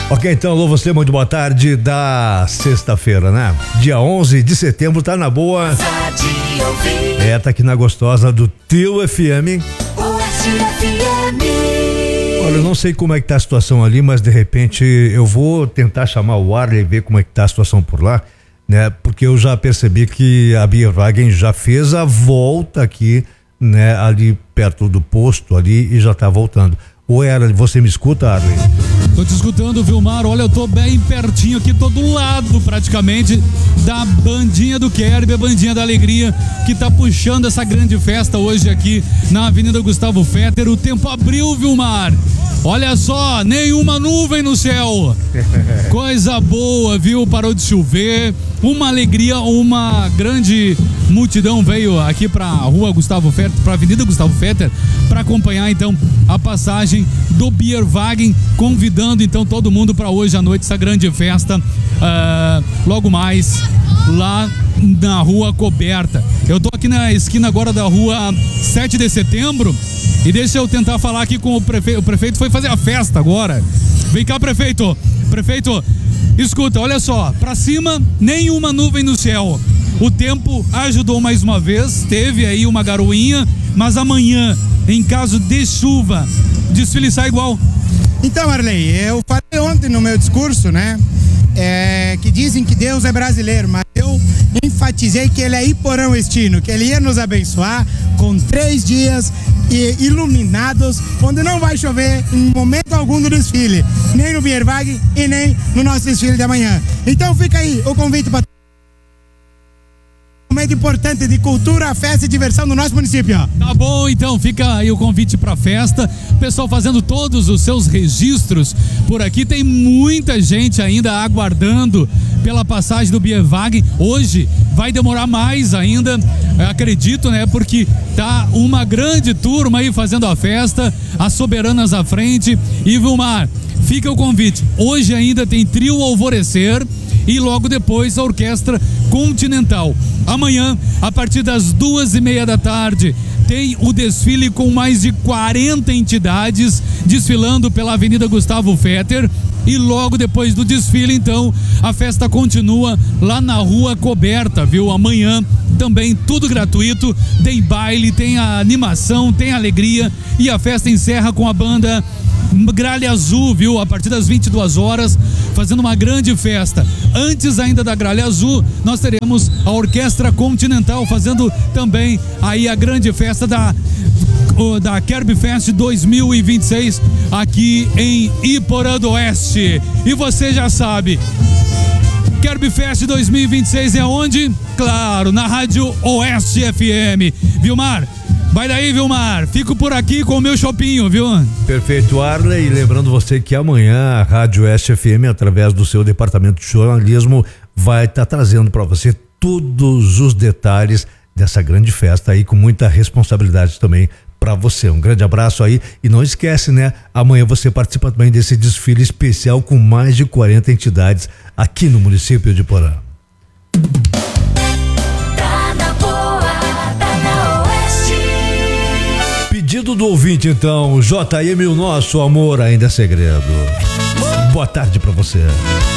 Ok, então, alô você, muito boa tarde da sexta-feira, né? Dia 11 de setembro, tá na boa. Tá aqui na gostosa do Teu FM. Olha, eu não sei como é que tá a situação ali, mas de repente eu vou tentar chamar o Arley e ver como é que tá a situação por lá, né? Porque eu já percebi que a Bierwagen já fez a volta aqui, né? Ali perto do posto ali e já tá voltando. Ou era, você me escuta, Arley? Tô te escutando, Vilmar. Olha, eu tô bem pertinho aqui, tô do lado praticamente da bandinha do Kerb, a bandinha da alegria, que tá puxando essa grande festa hoje aqui na Avenida Gustavo Fetter. O tempo abriu, Vilmar. Olha só, nenhuma nuvem no céu. Coisa boa, viu? Parou de chover. Uma alegria, uma grande multidão veio aqui pra Rua Gustavo Fetter, pra Avenida Gustavo Fetter, para acompanhar então a passagem do Bierwagen, convidando então todo mundo para hoje à noite essa grande festa, logo mais lá na Rua Coberta. Eu tô aqui na esquina agora da Rua 7 de Setembro e deixa eu tentar falar aqui com o prefeito. O prefeito foi fazer a festa agora. Vem cá, prefeito. Prefeito, escuta, olha só, pra cima nenhuma nuvem no céu. O tempo ajudou mais uma vez, teve aí uma garoinha, mas amanhã, em caso de chuva, desfile sai igual. Então, Arley, eu falei ontem no meu discurso, né? Que dizem que Deus é brasileiro, mas eu enfatizei que ele é iporãoestino, que ele ia nos abençoar com 3 dias iluminados, onde não vai chover em momento algum no desfile, nem no Bierwagen e nem no nosso desfile de amanhã. Então fica aí o convite para um momento importante de cultura, festa e diversão no nosso município. Tá bom, então fica aí o convite pra festa, o pessoal fazendo todos os seus registros por aqui. Tem muita gente ainda aguardando pela passagem do Bierwagen. Hoje vai demorar mais ainda, acredito, né? Porque tá uma grande turma aí fazendo a festa, as soberanas à frente. E Vilmar, fica o convite, hoje ainda tem trio Alvorecer e logo depois a Orquestra Continental. Amanhã, a partir das 2:30 da tarde, tem o desfile com mais de 40 entidades desfilando pela Avenida Gustavo Fetter. E logo depois do desfile, então, a festa continua lá na Rua Coberta, viu? Amanhã também tudo gratuito, tem baile, tem a animação, tem alegria e a festa encerra com a banda Gralha Azul, viu? A partir das 22 horas, fazendo uma grande festa. Antes ainda da Gralha Azul, nós teremos a Orquestra Continental fazendo também aí a grande festa da Kerb Fest 2026 aqui em Iporã do Oeste. E você já sabe, Kerb Fest 2026 é onde? Claro, na Rádio Oeste FM. Vilmar, vai daí, Vilmar. Fico por aqui com o meu chopinho, viu? Perfeito, Arley. E lembrando você que amanhã a Rádio Oeste FM, através do seu departamento de jornalismo, vai estar trazendo para você todos os detalhes dessa grande festa aí, com muita responsabilidade também para você. Um grande abraço aí e não esquece, né? Amanhã você participa também desse desfile especial com mais de 40 entidades aqui no município de Porã. Pedido do ouvinte, então, JM, o nosso amor ainda é segredo. Boa tarde para você.